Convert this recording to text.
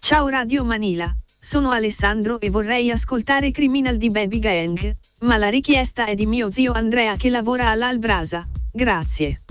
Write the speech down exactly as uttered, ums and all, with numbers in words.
Ciao Radio Manila, sono Alessandro e vorrei ascoltare Criminal di Baby Gang, ma la richiesta è di mio zio Andrea che lavora all'Albrasa. Grazie.